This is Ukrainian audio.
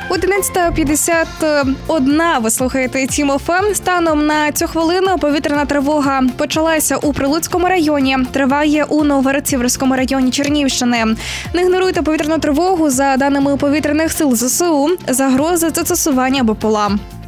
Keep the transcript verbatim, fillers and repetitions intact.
одинадцята п'ятдесят один. Ви слухаєте Тім еф ем. Станом на цю хвилину повітряна тривога почалася у Прилуцькому районі, триває у Новгород-Сіверському районі Чернігівщини. Не ігноруйте повітряну тривогу. За даними повітряних сил зе се у, загрози – це застосування БПЛА.